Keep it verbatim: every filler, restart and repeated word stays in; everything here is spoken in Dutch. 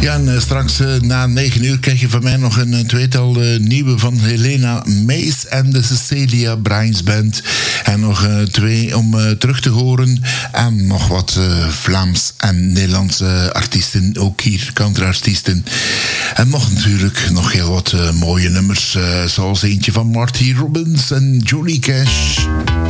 Ja, en uh, straks uh, na negen uur krijg je van mij nog een uh, tweetal uh, nieuwe van Helena Mees en de Cecilia Bryans Band. En nog uh, twee om uh, terug te horen. En nog wat uh, Vlaams en Nederlandse artiesten, ook hier countryartiesten. En nog natuurlijk nog heel wat uh, mooie nummers, uh, zoals eentje van Marty Robbins en Johnny Cash.